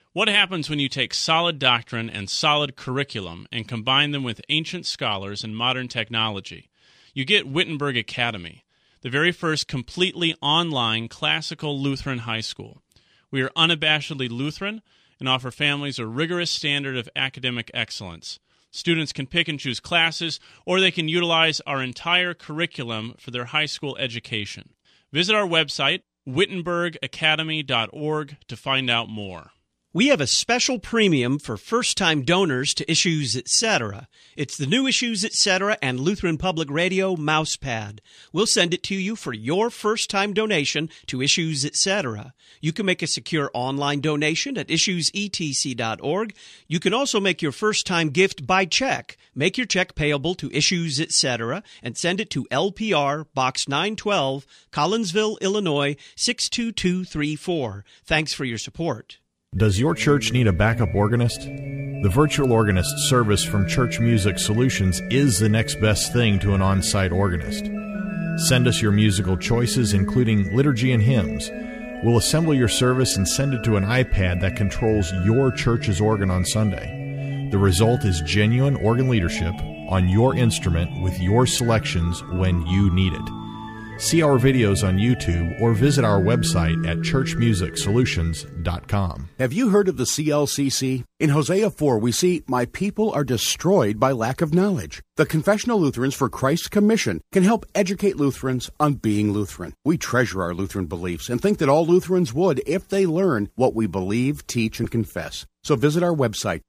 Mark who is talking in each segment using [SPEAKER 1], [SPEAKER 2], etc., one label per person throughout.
[SPEAKER 1] What happens when you take solid doctrine and solid curriculum and combine them with ancient scholars and modern technology? You get Wittenberg Academy, the very first completely online classical Lutheran high school. We are unabashedly Lutheran and offer families a rigorous standard of academic excellence. Students can pick and choose classes, or they can utilize our entire curriculum for their high school education. Visit our website, wittenbergacademy.org, to find out more.
[SPEAKER 2] We have a special premium for first-time donors to Issues Etc. It's the new Issues Etc. and Lutheran Public Radio mousepad. We'll send it to you for your first-time donation to Issues Etc. You can make a secure online donation at issuesetc.org. You can also make your first-time gift by check. Make your check payable to Issues Etc. and send it to LPR Box 912, Collinsville, Illinois 62234. Thanks for your support.
[SPEAKER 3] Does your church need a backup organist? The Virtual Organist service from Church Music Solutions is the next best thing to an on-site organist. Send us your musical choices, including liturgy and hymns. We'll assemble your service and send it to an iPad that controls your church's organ on Sunday. The result is genuine organ leadership on your instrument with your selections when you need it. See our videos on YouTube or visit our website at churchmusicsolutions.com.
[SPEAKER 4] Have you heard of the CLCC? In Hosea 4, we see, "My people are destroyed by lack of knowledge." The Confessional Lutherans for Christ's Commission can help educate Lutherans on being Lutheran. We treasure our Lutheran beliefs and think that all Lutherans would if they learn what we believe, teach, and confess. So visit our website,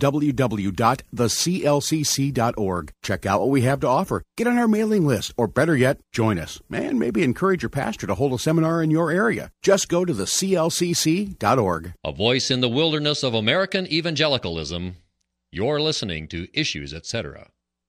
[SPEAKER 4] www.theclcc.org. Check out what we have to offer. Get on our mailing list, or better yet, join us. And maybe encourage your pastor to hold a seminar in your area. Just go to theclcc.org.
[SPEAKER 5] A voice in the wilderness of American evangelicalism. You're listening to Issues, Etc.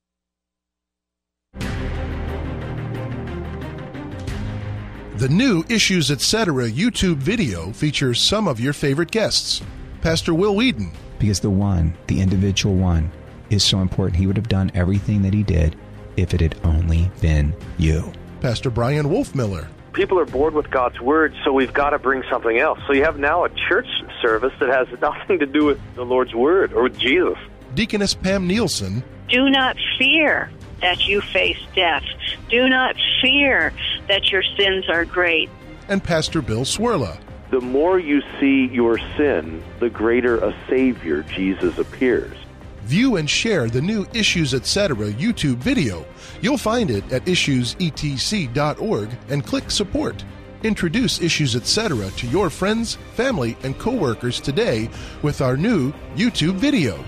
[SPEAKER 6] The new Issues Etc. YouTube video features some of your favorite guests. Pastor Will Wheaton.
[SPEAKER 7] Because the individual one, is so important. He would have done everything that he did if it had only been you.
[SPEAKER 6] Pastor Brian Wolfmiller.
[SPEAKER 8] People are bored with God's Word, so we've got to bring something else. So you have now a church service that has nothing to do with the Lord's Word or with Jesus.
[SPEAKER 6] Deaconess Pam Nielsen.
[SPEAKER 9] Do not fear that you face death. Do not fear that your sins are great.
[SPEAKER 6] And Pastor Bill Swirla.
[SPEAKER 10] The more you see your sin, the greater a Savior, Jesus, appears.
[SPEAKER 6] View and share the new Issues Etc. YouTube video. You'll find it at issuesetc.org and click Support. Introduce Issues Etc. to your friends, family, and co-workers today with our new YouTube video.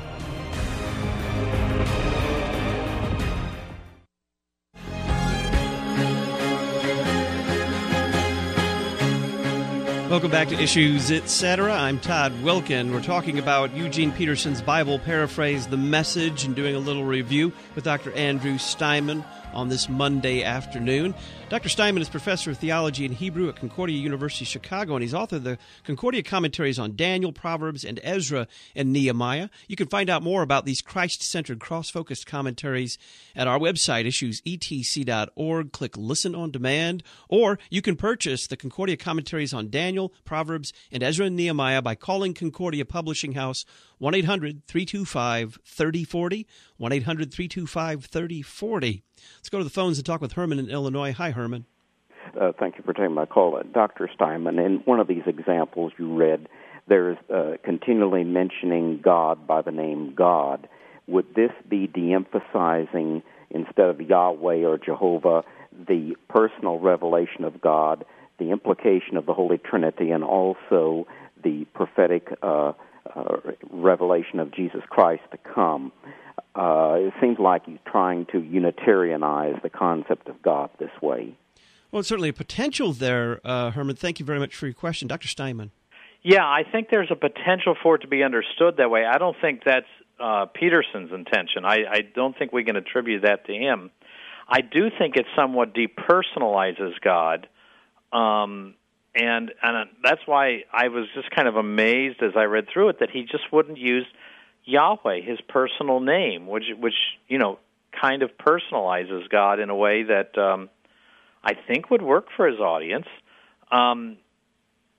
[SPEAKER 2] Welcome back to Issues Etc. I'm Todd Wilkin. We're talking about Eugene Peterson's Bible paraphrase, The Message, and doing a little review with Dr. Andrew Steinman on this Monday afternoon. Dr. Steinman is professor of theology and Hebrew at Concordia University, Chicago, and he's author of the Concordia commentaries on Daniel, Proverbs, and Ezra and Nehemiah. You can find out more about these Christ-centered, cross-focused commentaries at our website, issuesetc.org. Click Listen on Demand, or you can purchase the Concordia commentaries on Daniel, Proverbs, and Ezra and Nehemiah by calling Concordia Publishing House 1-800-325-3040, 1-800-325-3040. Let's go to the phones and talk with Herman in Illinois. Hi, Herman.
[SPEAKER 11] Thank you for taking my call. Dr. Steinman, in one of these examples you read, there's continually mentioning God by the name God. Would this be de-emphasizing, instead of Yahweh or Jehovah, the personal revelation of God, the implication of the Holy Trinity, and also the prophetic revelation of Jesus Christ to come? It seems like he's trying to Unitarianize the concept of God this way.
[SPEAKER 2] Well, it's certainly a potential there, Herman. Thank you very much for your question. Dr. Steinman.
[SPEAKER 12] Yeah, I think there's a potential for it to be understood that way. I don't think that's Peterson's intention. I don't think we can attribute that to him. I do think it somewhat depersonalizes God, and that's why I was just kind of amazed as I read through it that he just wouldn't use Yahweh, his personal name, which kind of personalizes God in a way that I think would work for his audience. I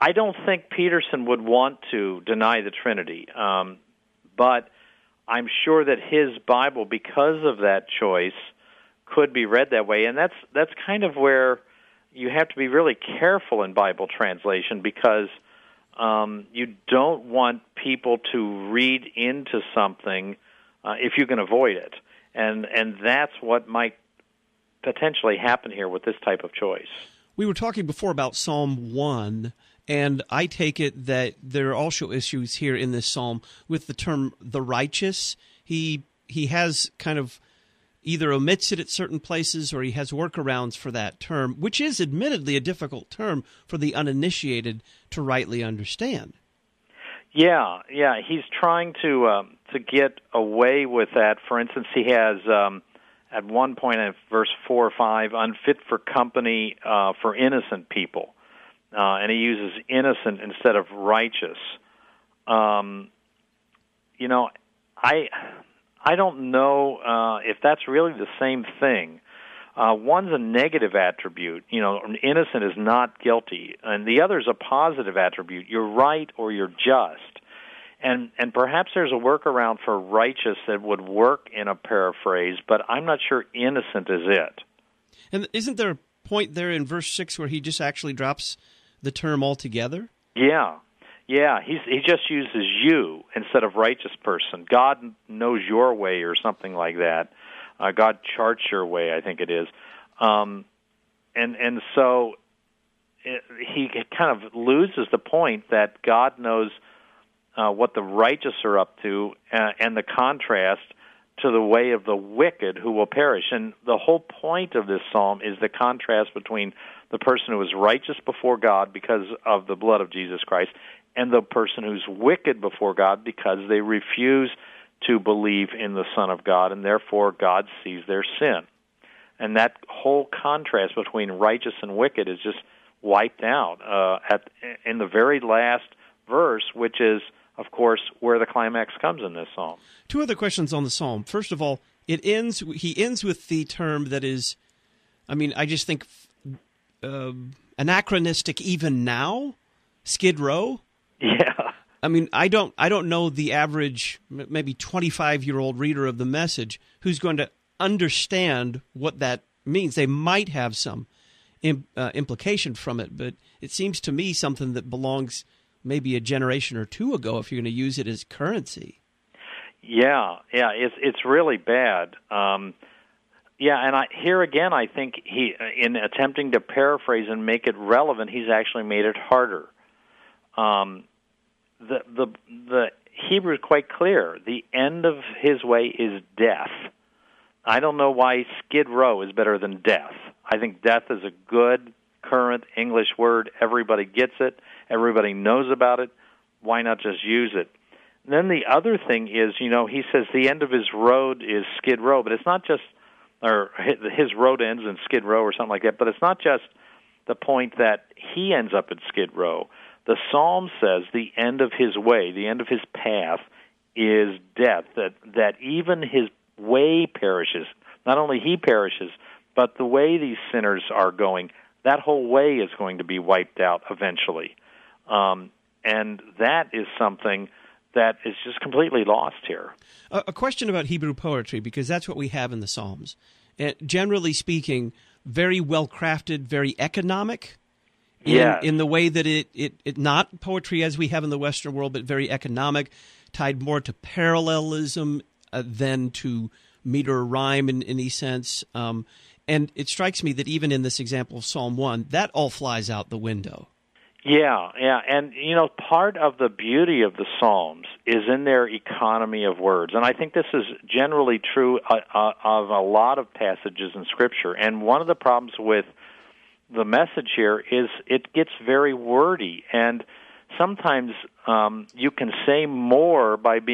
[SPEAKER 12] I don't think Peterson would want to deny the Trinity, but I'm sure that his Bible, because of that choice, could be read that way. And that's kind of where you have to be really careful in Bible translation, because you don't want people to read into something if you can avoid it. And that's what might potentially happen here with this type of choice.
[SPEAKER 2] We were talking before about Psalm 1, and I take it that there are also issues here in this psalm with the term the righteous. He has kind of either omits it at certain places or he has workarounds for that term, which is admittedly a difficult term for the uninitiated to rightly understand. Yeah,
[SPEAKER 12] he's trying to get away with that. For instance, he has at one point in verse 4 or 5, unfit for company for innocent people, and he uses innocent instead of righteous. I don't know if that's really the same thing. One's a negative attribute. Innocent is not guilty, and the other is a positive attribute. You're right or you're just. And perhaps there's a workaround for righteous that would work in a paraphrase, but I'm not sure innocent is it.
[SPEAKER 2] And isn't there a point there in verse 6 where he just actually drops the term altogether?
[SPEAKER 12] Yeah, he just uses you instead of righteous person. God knows your way or something like that. God charts your way, I think it is. And so he kind of loses the point that God knows what the righteous are up to, and the contrast to the way of the wicked who will perish. And the whole point of this psalm is the contrast between the person who is righteous before God because of the blood of Jesus Christ and the person who's wicked before God because they refuse to believe in the Son of God, and therefore God sees their sin. And that whole contrast between righteous and wicked is just wiped out in the very last verse, which is, of course, where the climax comes in this psalm.
[SPEAKER 2] Two other questions on the psalm. First of all, he ends with the term that is, I just think anachronistic even now, Skid Row.
[SPEAKER 12] Yeah.
[SPEAKER 2] I don't know the average, maybe 25-year-old reader of the Message who's going to understand what that means. They might have some implication from it, but it seems to me something that belongs maybe a generation or two ago if you're going to use it as currency. Yeah,
[SPEAKER 12] it's really bad. And here again, I think he, in attempting to paraphrase and make it relevant, he's actually made it harder. The Hebrew is quite clear. The end of his way is death. I don't know why Skid Row is better than death. I think death is a good, current English word. Everybody gets it. Everybody knows about it. Why not just use it? And then the other thing is, he says the end of his road is Skid Row, but it's not just, or his road ends in Skid Row or something like that, but it's not just the point that he ends up at Skid Row. The Psalm says the end of his way, the end of his path is death, that even his way perishes. Not only he perishes, but the way these sinners are going, that whole way is going to be wiped out eventually. And that is something that is just completely lost here.
[SPEAKER 2] A question about Hebrew poetry, because that's what we have in the Psalms. Generally speaking, very well-crafted, very economic in the way that it not poetry as we have in the Western world, but very economic, tied more to parallelism than to meter or rhyme in any sense. And it strikes me that even in this example of Psalm 1, that all flies out the window.
[SPEAKER 12] Yeah, and part of the beauty of the Psalms is in their economy of words, and I think this is generally true of a lot of passages in Scripture. And one of the problems with the Message here is it gets very wordy, and sometimes you can say more by being